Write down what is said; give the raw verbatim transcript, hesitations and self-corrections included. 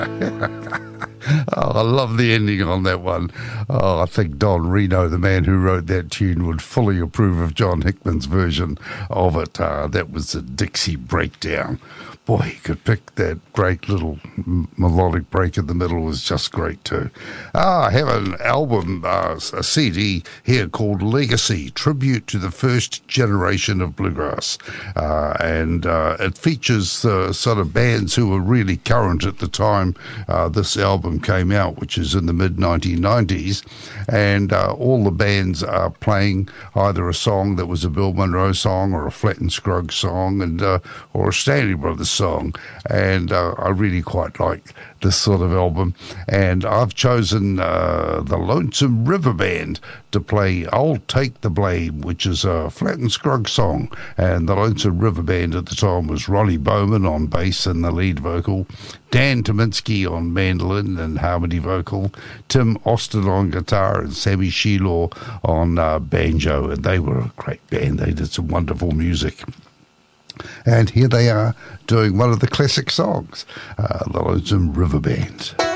Oh, I love the ending on that one. Oh, I think Don Reno, the man who wrote that tune, would fully approve of John Hickman's version of it. Uh, that was the Dixie Breakdown. Boy, he could pick that great little m- melodic break in the middle. Was just great too. Ah, I have an album, uh, a C D here called Legacy, Tribute to the First Generation of Bluegrass. Uh, and uh, it features uh, sort of bands who were really current at the time uh, this album came out, which is in the mid nineteen nineties. And uh, all the bands are playing either a song that was a Bill Monroe song or a Flatt and Scruggs song and uh, or a Stanley Brothers song. And uh, I really quite like this sort of album. And I've chosen uh, the Lonesome River Band to play I'll Take the Blame, which is a Flatt and Scruggs song. And the Lonesome River Band at the time was Ronnie Bowman on bass and the lead vocal, Dan Tominski on mandolin and harmony vocal, Tim Austin on guitar, and Sammy Sheelaw on uh, banjo. And they were a great band. They did some wonderful music. And here they are doing one of the classic songs, uh, the Lonesome River Band.